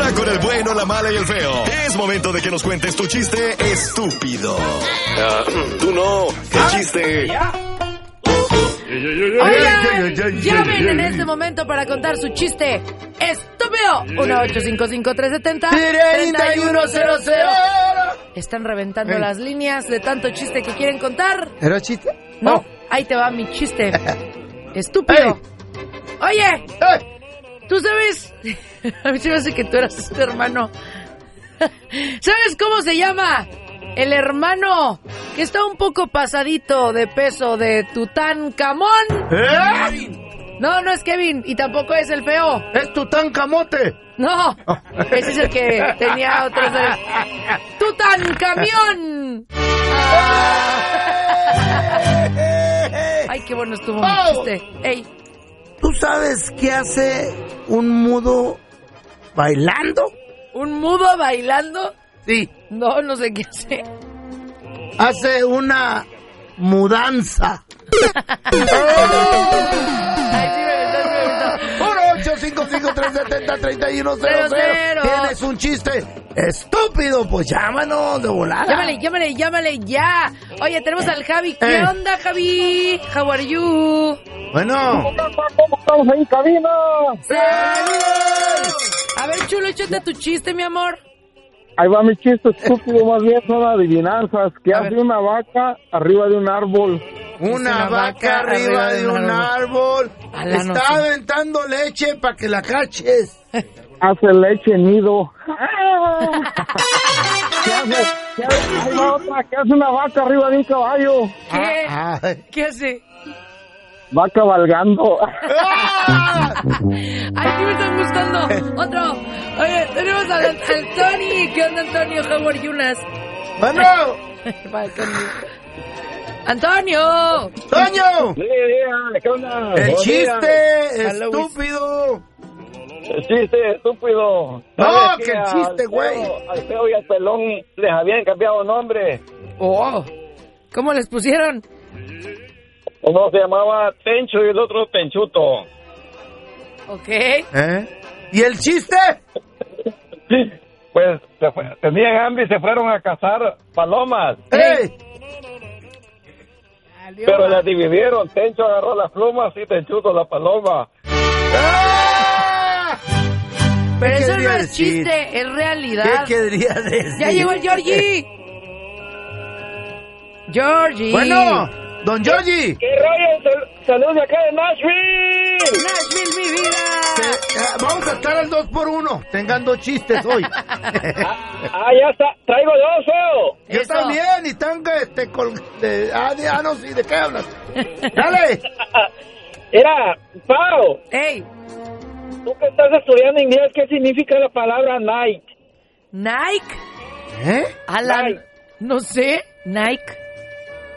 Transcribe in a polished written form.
Ya con el bueno, la mala y el feo. Es momento de que nos cuentes tu chiste estúpido. Tú no. ¿Qué chiste? Oigan, llamen en este momento para contar su chiste estúpido. 1-855-370-3100. Están reventando las líneas de tanto chiste que quieren contar. ¿Era chiste? No, ahí te va mi chiste estúpido. Oye, ¿tú sabes? A mí se me hace que tú eras este hermano. ¿Sabes cómo se llama el hermano que está un poco pasadito de peso de Tutankamón? No, no es Kevin y tampoco es el feo. Es Tutankamote. No, ese es el que tenía otros. ¡Tutankamón! Ay, qué bueno estuvo mi chiste. Ey. ¿Tú sabes qué hace un mudo bailando? ¿Un mudo bailando? Sí. No, no sé qué hace. Hace una mudanza. Ay, sí me gustó. 1-855-370-3100. ¿Tienes un chiste estúpido? Pues llámanos de volada. Llámale ya. Oye, tenemos al Javi. ¿Qué onda, Javi? How are you? Bueno. ¿Cómo estamos ahí, cabina? ¡Saludos! A ver, chulo, échate tu chiste, mi amor. Ahí va mi chiste estúpido, más bien son adivinanzas. ¿Qué A hace ver. una vaca arriba de un árbol? Una vaca arriba de un árbol. Ala, no Está sé. aventando leche para que la caches. Hace leche nido. Ahí va otra. ¿Qué hace una vaca arriba de un caballo? ¿Qué? Ay. ¿Qué hace? Va cabalgando. Ay, sí me están gustando. Otro. Oye, tenemos al Tony. ¿Qué onda, Antonio? How are you, Nas? Bueno, ¡Antonio! Toño, ¿Qué onda? el chiste Hello, estúpido. El chiste estúpido. No, ¿Sabes que el chiste, güey. Al feo y al pelón les habían cambiado nombre. Oh, ¿cómo les pusieron? Uno se llamaba Tencho y el otro Tenchuto. Ok. ¿Y el chiste? Pues tenían hambre y se fueron a cazar palomas. ¡Ey! Pero las dividieron. Tencho agarró las plumas y Tenchuto la paloma. ¡Ah! Pero ¿Qué eso no quería es decir? chiste, es realidad. ¿Qué quería decir? ¡Ya llegó el Georgie! ¡Georgie! Bueno, don Georgie. ¡Qué rollo! ¡Saludos de acá de Nashville! ¡Nashville, mi vida! Vamos a estar al 2x1. Tengan dos chistes hoy. Ya está. Traigo dos, feo. Yo Eso. también. Y están no, sí, ¿de qué hablas? Dale. Mira, Pau, ¡Ey! tú que estás estudiando inglés, ¿qué significa la palabra Nike? ¿Nike? ¿Eh? Alan. Nike. No sé. ¿Nike?